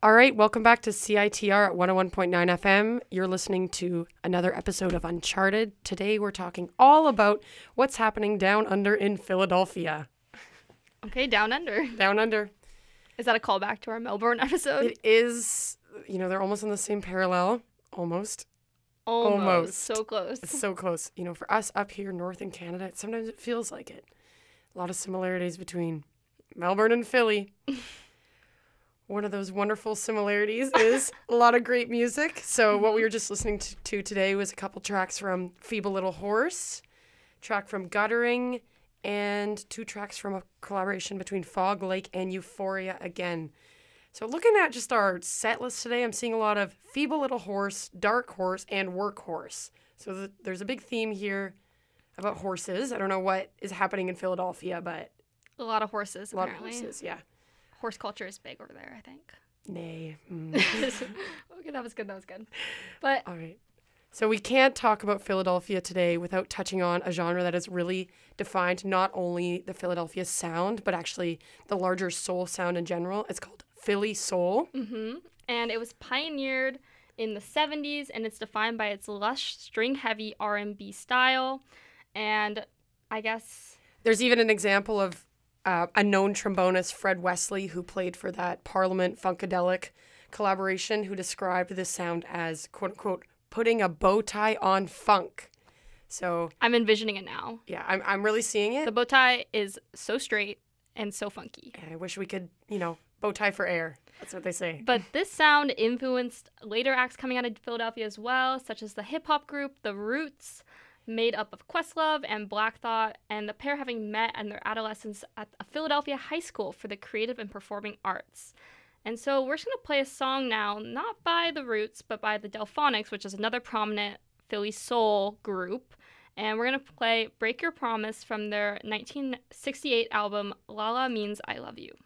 All right, welcome back to CITR at 101.9 FM. You're listening to another episode of Uncharted. Today we're talking all about what's happening down under in Philadelphia. Okay, Down Under. Down under. Is that a callback to our Melbourne episode? It is, they're almost on the same parallel. Almost. So close. It's so close. For us up here north in Canada, sometimes it feels like it. A lot of similarities between Melbourne and Philly. One of those wonderful similarities is a lot of great music. So what we were just listening to today was a couple tracks from Feeble Little Horse, track from Guttering, and 2 tracks from a collaboration between Fog Lake and Euphoria again. So looking at just our set list today, I'm seeing a lot of Feeble Little Horse, Dark Horse, and Workhorse. So there's a big theme here about horses. I don't know what is happening in Philadelphia, but... A lot of horses, apparently. A lot of horses, yeah. Horse culture is big over there, I think. Nay. Okay, that was good. But all right. So we can't talk about Philadelphia today without touching on a genre that has really defined not only the Philadelphia sound, but actually the larger soul sound in general. It's called Philly Soul. Mm-hmm. And it was pioneered in the 70s, and it's defined by its lush, string-heavy R&B style. And I guess... There's even an example of a known trombonist, Fred Wesley, who played for that Parliament Funkadelic collaboration, who described this sound as, quote-unquote, putting a bow tie on funk. So I'm envisioning it now. Yeah, I'm really seeing it. The bow tie is so straight and so funky. I wish we could, bow tie for air. That's what they say. But this sound influenced later acts coming out of Philadelphia as well, such as the hip-hop group The Roots, made up of Questlove and Black Thought, and the pair having met in their adolescence at a Philadelphia high school for the creative and performing arts. And so we're just going to play a song now, not by The Roots, but by the Delphonics, which is another prominent Philly soul group. And we're going to play Break Your Promise from their 1968 album, Lala Means I Love You.